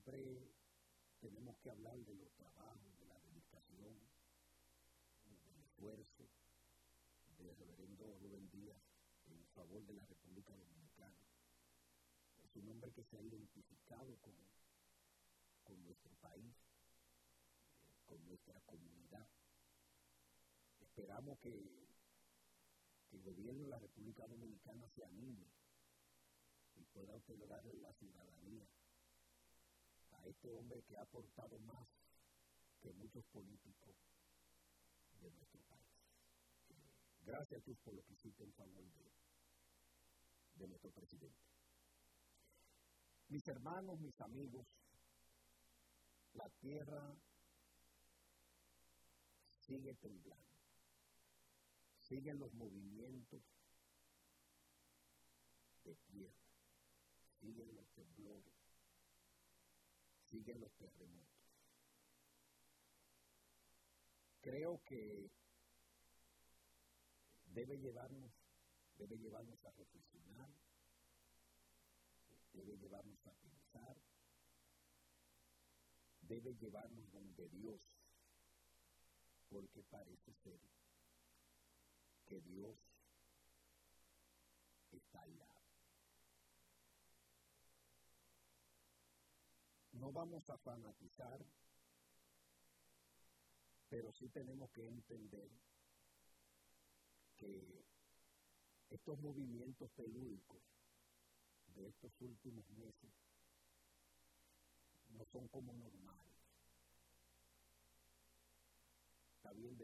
siempre tenemos que hablar de los trabajos, de la dedicación, del esfuerzo del reverendo Rubén Díaz en favor de la República Dominicana. Es un hombre que se ha identificado con nuestro país, con nuestra comunidad. Esperamos que el gobierno de la República Dominicana se anime y pueda otorgarle la ciudadanía a este hombre que ha aportado más que muchos políticos de nuestro país. Gracias a todos por lo que hiciste en favor de nuestro presidente. Mis hermanos, mis amigos, la tierra sigue temblando. Siguen los movimientos de tierra, siguen los temblores, siguen los terremotos. Creo que debe llevarnos a reflexionar, debe llevarnos a pensar, debe llevarnos donde Dios, porque parece ser que Dios está al lado. No vamos a fanatizar, pero sí tenemos que entender que estos movimientos telúricos de estos últimos meses no son como normales. Está bien